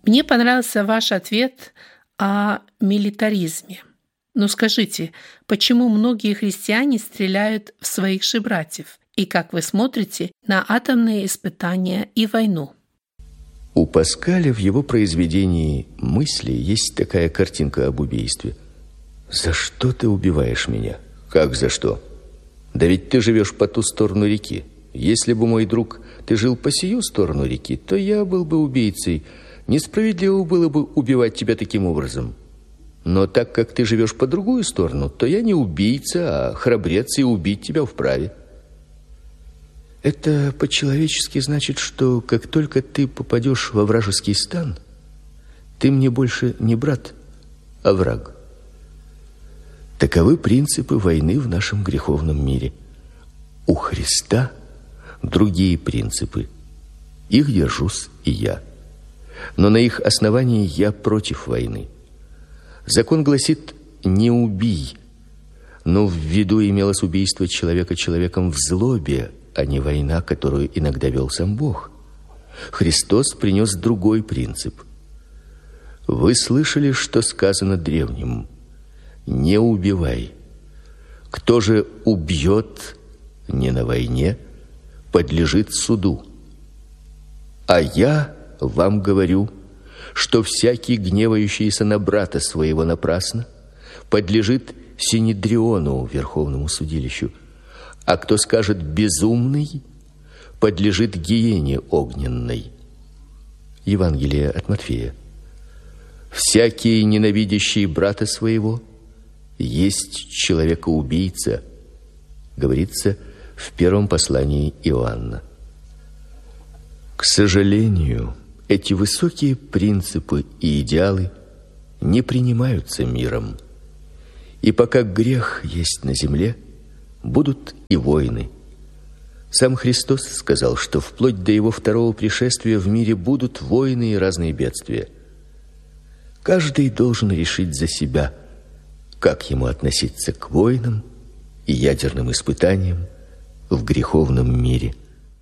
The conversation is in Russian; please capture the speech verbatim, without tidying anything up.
Мне понравился ваш ответ о милитаризме. Но скажите, почему многие христиане стреляют в своих же братьев? И как вы смотрите на атомные испытания и войну? У Паскаля в его произведении «Мысли» есть такая картинка об убийстве. «За что ты убиваешь меня?» «Как за что? Да ведь ты живешь по ту сторону реки. Если бы, мой друг, ты жил по сию сторону реки, то я был бы убийцей. Несправедливо было бы убивать тебя таким образом. Но так как ты живешь по другую сторону, то я не убийца, а храбрец, и убить тебя вправе». Это по-человечески значит, что как только ты попадешь во вражеский стан, ты мне больше не брат, а враг. Таковы принципы войны в нашем греховном мире. У Христа другие принципы. Их держусь и я. Но на их основании я против войны. Закон гласит: не убий. Но в виду имелось убийство человека человеком в злобе, а не война, которую иногда вел сам Бог. Христос принес другой принцип. Вы слышали, что сказано древним: не убивай. Кто же убьет не на войне, подлежит суду. А я вам говорю, что всякий гневающийся на брата своего напрасно подлежит синедриону, верховному судилищу. А кто скажет безумный, подлежит гиене огненной. Евангелие от Матфея. Всякий ненавидящий брата своего есть человекоубийца, говорится в первом послании Иоанна. К сожалению, эти высокие принципы и идеалы не принимаются миром. И пока грех есть на земле, будут и войны. Сам Христос сказал, что вплоть до его второго пришествия в мире будут войны и разные бедствия. Каждый должен решить за себя, как ему относиться к войнам и ядерным испытаниям в греховном мире.